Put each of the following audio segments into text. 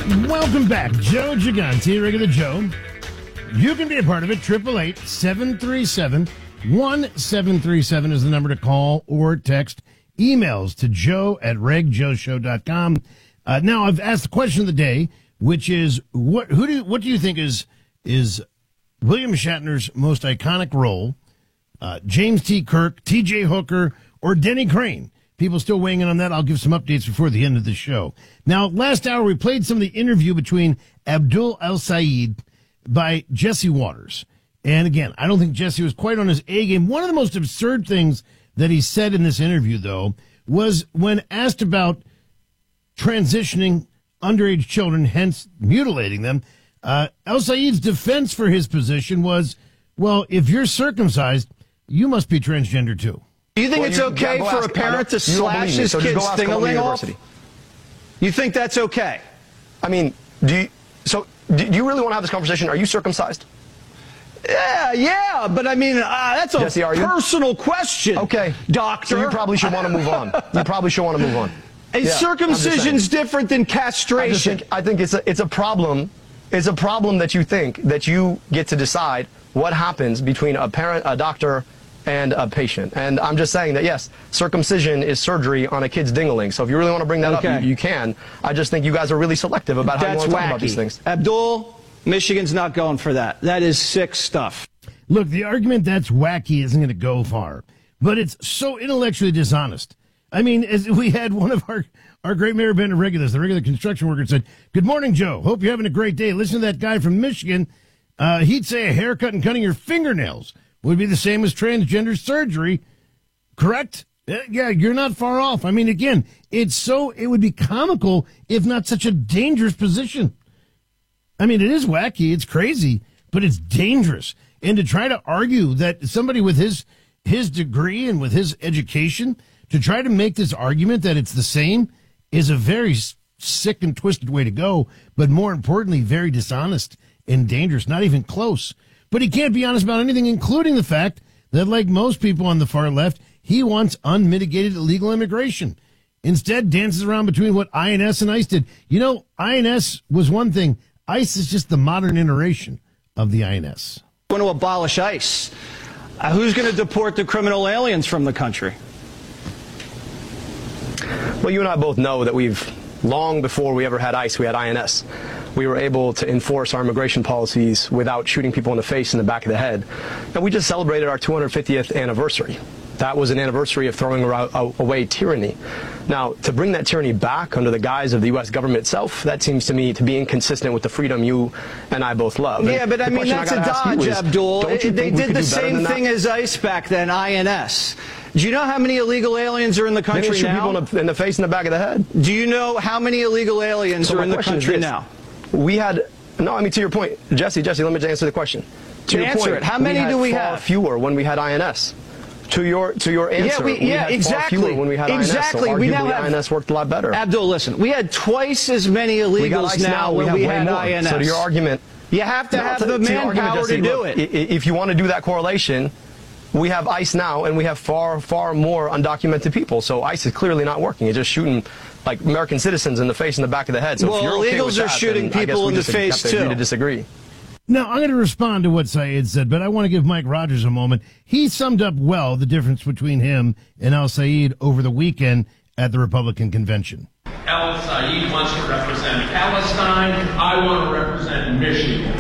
Welcome back. Joe Gigante, regular Joe. You can be a part of it. 888-737-1737 is the number to call or text. Emails to joe@regjoeshow.com. Now, I've asked the question of the day, which is, what do you think is William Shatner's most iconic role? James T. Kirk, T.J. Hooker, or Denny Crane? People still weighing in on that. I'll give some updates before the end of the show. Now, last hour, we played some of the interview between Abdul El-Sayed by Jesse Waters. And again, I don't think Jesse was quite on his A game. One of the most absurd things that he said in this interview, though, was when asked about transitioning underage children, hence mutilating them, El-Sayed's defense for his position was, well, if you're circumcised, you must be transgender too. Do you think it's okay for a parent to slash his kid's thing-a-ling off? You think that's okay? I mean, do you really want to have this conversation? Are you circumcised? Yeah, but I mean, that's a Jesse, personal question. Okay, doctor. So you probably should want to move on. Circumcision's different than castration. I think it's a problem. It's a problem that you think that you get to decide what happens between a parent, a doctor, and a patient. And I'm just saying that, yes, circumcision is surgery on a kid's ding-a-ling. So if you really want to bring that up, you can. I just think you guys are really selective about how you want to talk about these things. Abdul, Michigan's not going for that. That is sick stuff. Look, the argument that's wacky isn't going to go far, but it's so intellectually dishonest. I mean, as we had one of our great Mayor Band of regulars, the regular construction worker, said, "Good morning, Joe. Hope you're having a great day. Listen to that guy from Michigan. He'd say a haircut and cutting your fingernails would be the same as transgender surgery, correct?" Yeah, you're not far off. I mean, again, it would be comical, if not such a dangerous position. I mean, it is wacky, it's crazy, but it's dangerous. And to try to argue that somebody with his degree and with his education, to try to make this argument that it's the same is a very sick and twisted way to go, but more importantly, very dishonest and dangerous, not even close. But he can't be honest about anything, including the fact that, like most people on the far left, he wants unmitigated illegal immigration. Instead, dances around between what INS and ICE did. You know, INS was one thing. ICE is just the modern iteration of the INS. Going to abolish ICE. Who's going to deport the criminal aliens from the country? Well, you and I both know that long before we ever had ICE, we had INS. We were able to enforce our immigration policies without shooting people in the face and the back of the head. And we just celebrated our 250th anniversary. That was an anniversary of throwing away tyranny. Now, to bring that tyranny back under the guise of the U.S. government itself, that seems to me to be inconsistent with the freedom you and I both love. Yeah, but I mean, that's a dodge, Abdul. They did the same thing as ICE back then, INS. Do you know how many illegal aliens are in the country now? Shoot people in the face and the back of the head. Do you know how many illegal aliens are in the country now? To your point, Jesse, let me just answer the question. To your point, how many do we have? Far fewer when we had INS. To your answer, we had exactly. Far fewer when we had INS. So arguably, INS worked a lot better. Abdul, listen, we had twice as many illegals now when we had INS. So to your argument, you have to have the manpower to do it. If you want to do that correlation, we have ICE now, and we have far, far more undocumented people. So ICE is clearly not working. It's just shooting like American citizens in the face and the back of the head. So well, if you're okay with illegals are shooting people in the face too. To disagree. Now, I'm going to respond to what Sayed said, but I want to give Mike Rogers a moment. He summed up well the difference between him and El-Sayed over the weekend at the Republican convention. El-Sayed wants to represent Palestine. I want to represent Michigan.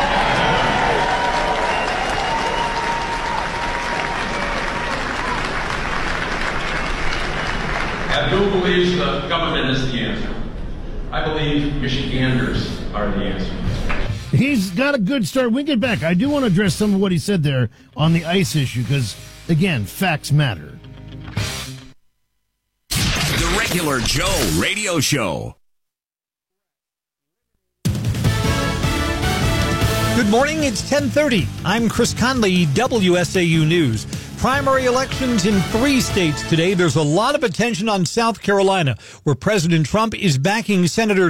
Abdul believes the government is the answer. I believe Michiganders are the answer. He's got a good start. We get back. I do want to address some of what he said there on the ICE issue because, again, facts matter. The Regular Joe Radio Show. Good morning. It's 10:30. I'm Chris Conley, WSAU News. Primary elections in 3 states today. There's a lot of attention on South Carolina, where President Trump is backing Senator